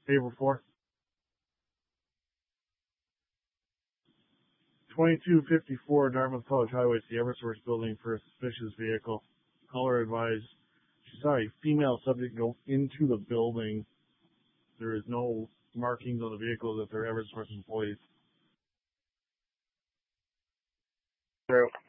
April 4th. 2254 Dartmouth College Highway, the Eversource building for a suspicious vehicle. Caller advised she saw a female subject go into the building. There is no markings on the vehicle that they're Eversource employees. True.